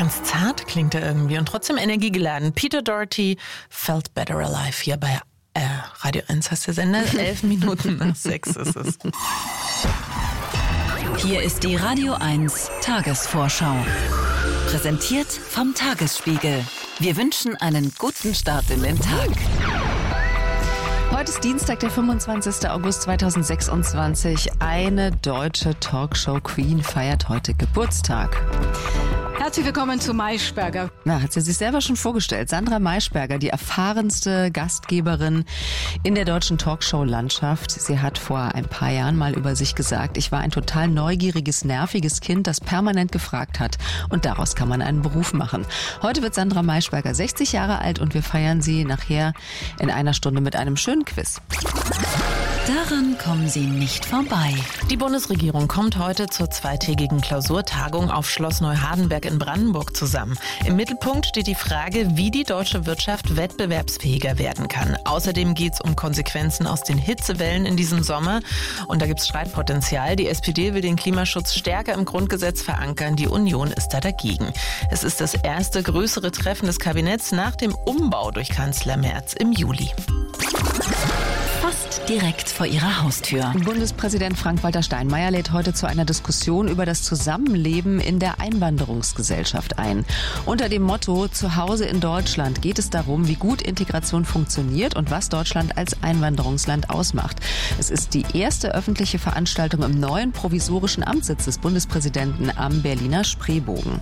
Ganz zart klingt er irgendwie und trotzdem energiegeladen. Peter Doherty, Felt Better Alive, hier bei Radio 1 heißt der Sender. 11 Minuten nach 6 ist es. Hier ist die Radio 1 Tagesvorschau. Präsentiert vom Tagesspiegel. Wir wünschen einen guten Start in den Tag. Heute ist Dienstag, der 25. August 2026. Eine deutsche Talkshow-Queen feiert heute Geburtstag. Herzlich willkommen zu Maischberger. Na, hat sie sich selber schon vorgestellt. Sandra Maischberger, die erfahrenste Gastgeberin in der deutschen Talkshow-Landschaft. Sie hat vor ein paar Jahren mal über sich gesagt, ich war ein total neugieriges, nerviges Kind, das permanent gefragt hat. Und daraus kann man einen Beruf machen. Heute wird Sandra Maischberger 60 Jahre alt und wir feiern sie nachher in einer Stunde mit einem schönen Quiz. Daran kommen Sie nicht vorbei. Die Bundesregierung kommt heute zur zweitägigen Klausurtagung auf Schloss Neuhardenberg in Brandenburg zusammen. Im Mittelpunkt steht die Frage, wie die deutsche Wirtschaft wettbewerbsfähiger werden kann. Außerdem geht es um Konsequenzen aus den Hitzewellen in diesem Sommer. Und da gibt es Streitpotenzial. Die SPD will den Klimaschutz stärker im Grundgesetz verankern. Die Union ist da dagegen. Es ist das erste größere Treffen des Kabinetts nach dem Umbau durch Kanzler Merz im Juli. Fast direkt vor Ihrer Haustür. Bundespräsident Frank-Walter Steinmeier lädt heute zu einer Diskussion über das Zusammenleben in der Einwanderungsgesellschaft ein. Unter dem Motto Zuhause in Deutschland geht es darum, wie gut Integration funktioniert und was Deutschland als Einwanderungsland ausmacht. Es ist die erste öffentliche Veranstaltung im neuen provisorischen Amtssitz des Bundespräsidenten am Berliner Spreebogen.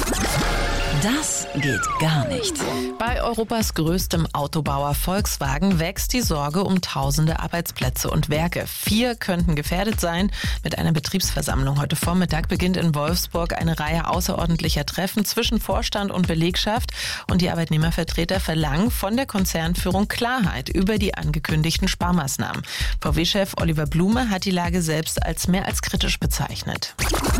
Das geht gar nicht. Bei Europas größtem Autobauer Volkswagen wächst die Sorge um tausende Arbeitsplätze und Werke. 4 könnten gefährdet sein. Mit einer Betriebsversammlung heute Vormittag beginnt in Wolfsburg eine Reihe außerordentlicher Treffen zwischen Vorstand und Belegschaft. Und die Arbeitnehmervertreter verlangen von der Konzernführung Klarheit über die angekündigten Sparmaßnahmen. VW-Chef Oliver Blume hat die Lage selbst als mehr als kritisch bezeichnet.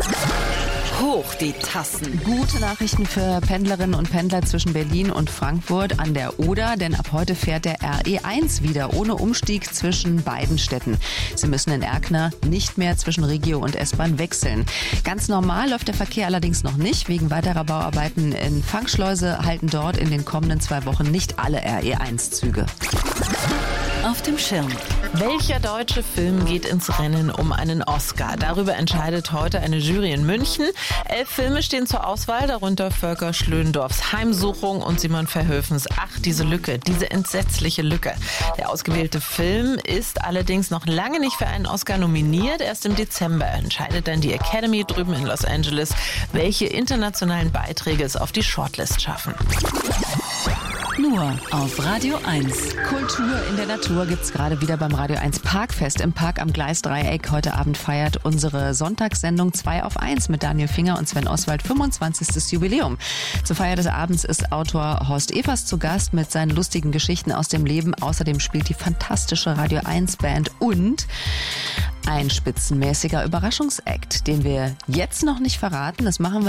Hoch die Tassen. Gute Nachrichten für Pendlerinnen und Pendler zwischen Berlin und Frankfurt an der Oder, denn ab heute fährt der RE1 wieder ohne Umstieg zwischen beiden Städten. Sie müssen in Erkner nicht mehr zwischen Regio und S-Bahn wechseln. Ganz normal läuft der Verkehr allerdings noch nicht. Wegen weiterer Bauarbeiten in Fangschleuse halten dort in den kommenden 2 Wochen nicht alle RE1-Züge. Auf dem Schirm. Welcher deutsche Film geht ins Rennen um einen Oscar? Darüber entscheidet heute eine Jury in München. 11 Filme stehen zur Auswahl, darunter Volker Schlöndorffs Heimsuchung und Simon Verhoevens Ach, diese Lücke, diese entsetzliche Lücke. Der ausgewählte Film ist allerdings noch lange nicht für einen Oscar nominiert. Erst im Dezember entscheidet dann die Academy drüben in Los Angeles, welche internationalen Beiträge es auf die Shortlist schaffen. Nur auf Radio 1. Kultur in der Natur gibt's gerade wieder beim Radio 1 Parkfest im Park am Gleisdreieck. Heute Abend feiert unsere Sonntagssendung 2 auf 1 mit Daniel Finger und Sven Oswald 25. Jubiläum. Zur Feier des Abends ist Autor Horst Evers zu Gast mit seinen lustigen Geschichten aus dem Leben. Außerdem spielt die fantastische Radio 1 Band und ein spitzenmäßiger Überraschungsakt, den wir jetzt noch nicht verraten. Das machen wir